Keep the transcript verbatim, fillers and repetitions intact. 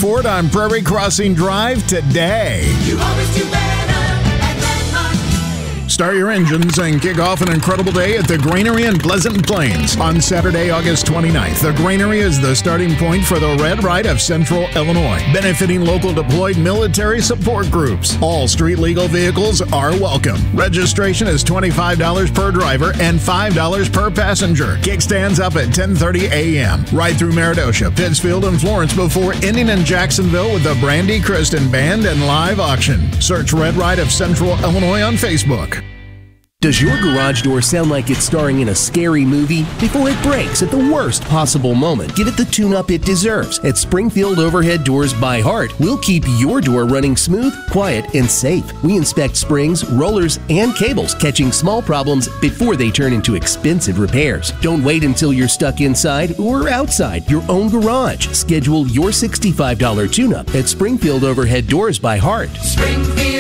Ford on Prairie Crossing Drive today. You always do better at Landmark. Start your engines and kick off an incredible day at the Granary in Pleasant Plains. On Saturday, August twenty-ninth, the Granary is the starting point for the Red Ride of Central Illinois, benefiting local deployed military support groups. All street legal vehicles are welcome. Registration is twenty-five dollars per driver and five dollars per passenger. Kickstands up at ten thirty a.m. right through Meredosia, Pittsfield, and Florence before ending in Jacksonville with the Brandy Kristen Band and live auction. Search Red Ride of Central Illinois on Facebook. Does your garage door sound like it's starring in a scary movie? Before it breaks at the worst possible moment, give it the tune-up it deserves. At Springfield Overhead Doors by Heart, we'll keep your door running smooth, quiet, and safe. We inspect springs, rollers, and cables, catching small problems before they turn into expensive repairs. Don't wait until you're stuck inside or outside your own garage. Schedule your sixty-five dollars tune-up at Springfield Overhead Doors by Heart. Springfield